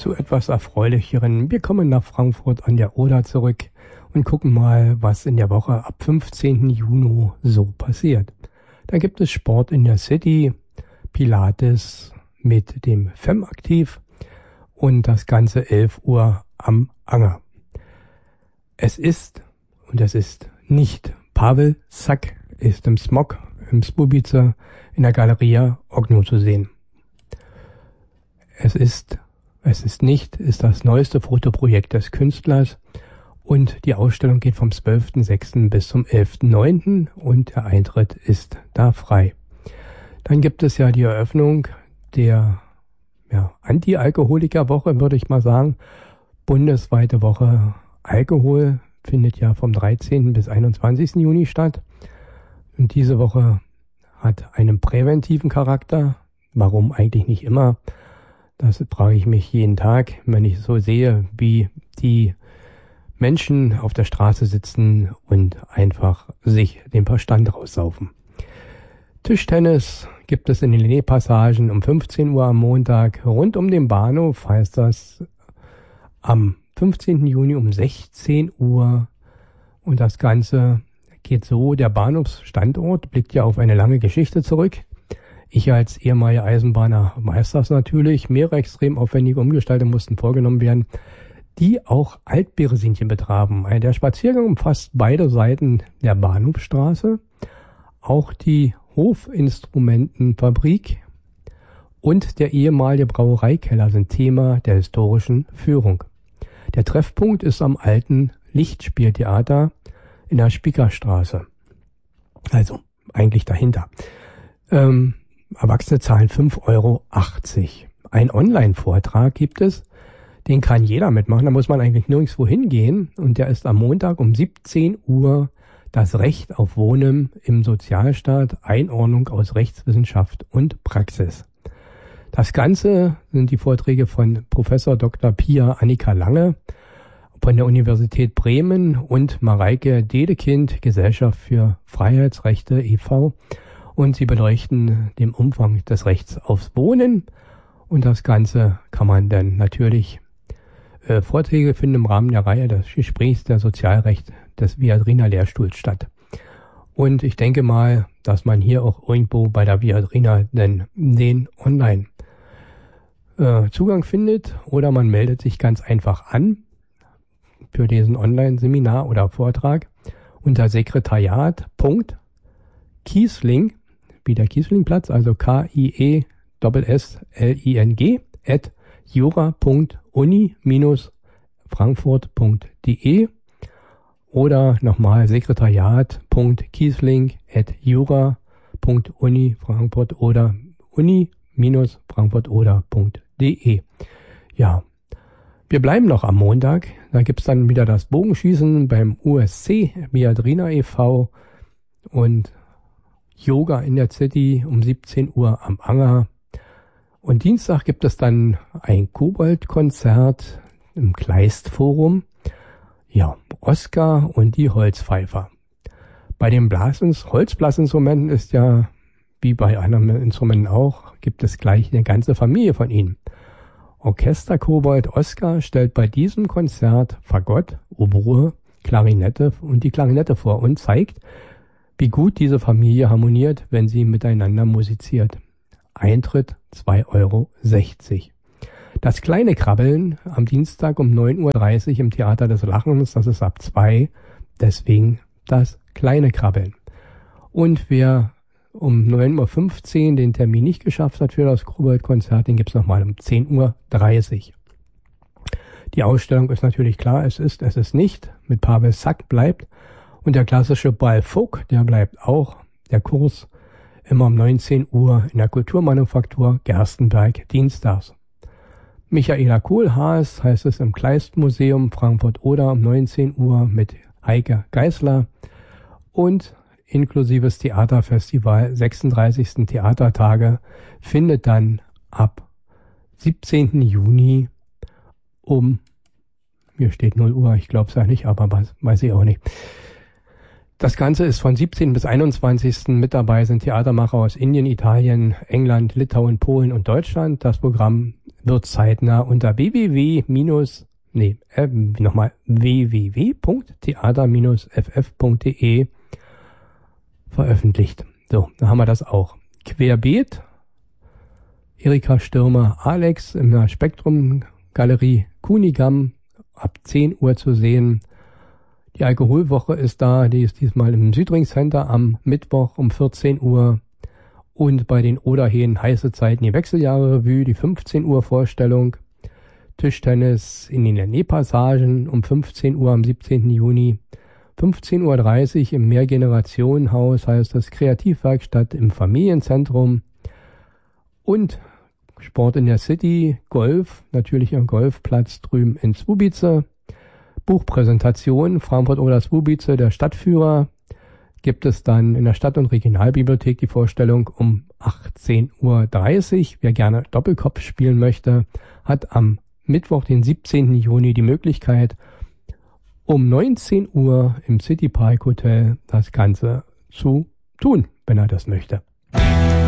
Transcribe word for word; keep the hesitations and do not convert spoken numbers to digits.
zu etwas Erfreulicheren. Wir kommen nach Frankfurt an der Oder zurück und gucken mal, was in der Woche ab fünfzehnten Juni so passiert. Da gibt es Sport in der City, Pilates mit dem F E M aktiv und das Ganze elf Uhr am Anger. Es ist, und es ist nicht, Pavel Sack ist im Smog, im Spubice, in der Galeria Ogno zu sehen. Es ist, es ist nicht, ist das neueste Fotoprojekt des Künstlers und die Ausstellung geht vom zwölften sechsten bis zum elften neunten und der Eintritt ist da frei. Dann gibt es ja die Eröffnung der ja, Anti-Alkoholiker-Woche, würde ich mal sagen. Bundesweite Woche Alkohol findet ja vom dreizehnten bis einundzwanzigsten Juni statt. Und diese Woche hat einen präventiven Charakter. Warum eigentlich nicht immer? Das frage ich mich jeden Tag, wenn ich so sehe, wie die Menschen auf der Straße sitzen und einfach sich den Verstand raussaufen. Tischtennis gibt es in den Linné-Passagen um fünfzehn Uhr am Montag. Rund um den Bahnhof heißt das am fünfzehnten Juni um sechzehn Uhr. Und das Ganze geht so, der Bahnhofsstandort blickt ja auf eine lange Geschichte zurück. Ich als ehemaliger Eisenbahner weiß das natürlich. Mehrere extrem aufwendige Umgestaltungen mussten vorgenommen werden, die auch Altberesinchen betrafen. Der Spaziergang umfasst beide Seiten der Bahnhofstraße, auch die Hofinstrumentenfabrik und der ehemalige Brauereikeller sind Thema der historischen Führung. Der Treffpunkt ist am alten Lichtspieltheater in der Spiekerstraße. Also eigentlich dahinter. Ähm, Erwachsene zahlen fünf Euro achtzig. Ein Online-Vortrag gibt es, den kann jeder mitmachen, da muss man eigentlich nirgendwo hingehen und der ist am Montag um siebzehn Uhr das Recht auf Wohnen im Sozialstaat, Einordnung aus Rechtswissenschaft und Praxis. Das Ganze sind die Vorträge von Professor Doktor Pia Annika Lange von der Universität Bremen und Mareike Dedekind, Gesellschaft für Freiheitsrechte e V und sie beleuchten den Umfang des Rechts aufs Wohnen und das Ganze kann man dann natürlich äh, Vorträge finden im Rahmen der Reihe des Gesprächs der Sozialrecht des Viadrina Lehrstuhls statt. Und ich denke mal, dass man hier auch irgendwo bei der Viadrina denn den Online äh, Zugang findet oder man meldet sich ganz einfach an für diesen Online-Seminar oder Vortrag unter sekretariat.kiesling, wie der Kieslingplatz, also K I E S S L I N G, at jura.uni-frankfurt punkt de oder nochmal sekretariat.kiesling at jura.uni-frankfurt oder uni-frankfurt oder .de. Ja, wir bleiben noch am Montag. Da gibt's dann wieder das Bogenschießen beim U S C, Viadrina e V und Yoga in der City um siebzehn Uhr am Anger. Und Dienstag gibt es dann ein Kobold-Konzert im Kleist-Forum. Ja, Oskar und die Holzpfeifer. Bei den Blasins, Holzblasinstrumenten ist ja, wie bei anderen Instrumenten auch, gibt es gleich eine ganze Familie von ihnen. Orchester Kobold Oskar stellt bei diesem Konzert Fagott, Oboe, Klarinette und die Klarinette vor und zeigt, wie gut diese Familie harmoniert, wenn sie miteinander musiziert. Eintritt zwei Euro sechzig. Das kleine Krabbeln am Dienstag um neun Uhr dreißig im Theater des Lachens, das ist ab zwei, deswegen das kleine Krabbeln. Und wer um neun Uhr fünfzehn den Termin nicht geschafft hat für das Kobold-Konzert, den gibt's nochmal um zehn Uhr dreißig. Die Ausstellung ist natürlich klar, es ist, es ist nicht, mit Pavel Sack bleibt. Und der klassische Ball Folk, der bleibt auch. Der Kurs immer um neunzehn Uhr in der Kulturmanufaktur Gerstenberg dienstags. Michaela Kohlhaas heißt es im Kleist-Museum Frankfurt-Oder um neunzehn Uhr mit Heike Geisler und inklusives Theaterfestival sechsunddreißigsten Theatertage findet dann ab siebzehnten Juni um, hier steht null Uhr, ich glaube es ja nicht, aber weiß, weiß ich auch nicht. Das Ganze ist von siebzehnten bis einundzwanzigsten Mit dabei sind Theatermacher aus Indien, Italien, England, Litauen, Polen und Deutschland. Das Programm wird zeitnah unter www- nee, äh, nochmal www punkt theater f f punkt de veröffentlicht. So, da haben wir das auch. Querbeet, Erika Stürmer, Alex in der Spektrum-Galerie Kunigam ab zehn Uhr zu sehen. Die Alkoholwoche ist da, die ist diesmal im Südring Center am Mittwoch um vierzehn Uhr. Und bei den Oderheen heiße Zeiten die Wechseljahre-Revue, die fünfzehn Uhr Vorstellung. Tischtennis in den Nähpassagen um fünfzehn Uhr am siebzehnten Juni. fünfzehn Uhr dreißig im Mehrgenerationenhaus, heißt das Kreativwerkstatt im Familienzentrum. Und Sport in der City, Golf, natürlich am Golfplatz drüben in Słubice. Buchpräsentation, Frankfurt oder Słubice, der Stadtführer. Gibt es dann in der Stadt- und Regionalbibliothek die Vorstellung um achtzehn Uhr dreißig. Wer gerne Doppelkopf spielen möchte, hat am Mittwoch, den siebzehnten Juni, die Möglichkeit, um neunzehn Uhr im City Park Hotel das Ganze zu tun, wenn er das möchte.